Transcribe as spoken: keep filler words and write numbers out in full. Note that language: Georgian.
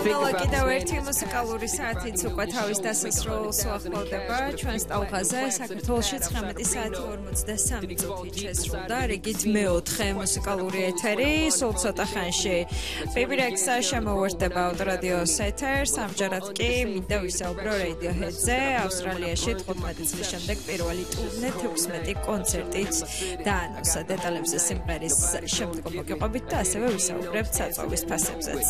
მოდელა კიდევ ერთი მუსიკალური საათიც უკვე თავის დასასრულს უახლოვდება ჩვენს ტალღაზე. საქართველოში ცხრამეტი საათი ორმოცდასამი წუთი შესრულდა. რიგით მეოთხე მუსიკალური ეთერი. სულ ცოტა ხანში Baby-Rex-ა შემოვერთდება ავტორადიოს ეთერს. ამჯერად კი მინდა ვისაუბრო Radiohead-ზე. ავსტრალიაში თხუთმეტი წლის შემდეგ პირველი ტურნე თექვსმეტი კონცერტით დაანონსა. დეტალებზე სიმღერის შემდგომ მოგიყვებით და ასევე ვისაუბრებთ საწვავის ფასებზეც.